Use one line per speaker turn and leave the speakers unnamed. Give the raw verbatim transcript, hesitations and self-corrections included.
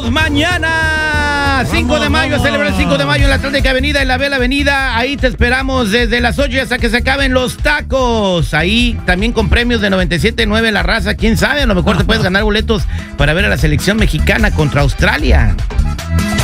vemos mañana. cinco de mayo, a celebrar el cinco de mayo en la Atlántica Avenida, en la Bella Avenida. Ahí te esperamos desde las ocho hasta que se acaben los tacos. Ahí también con premios de noventa y siete punto nueve La Raza. Quién sabe, a lo mejor te puedes ganar boletos para ver a la selección mexicana contra Australia.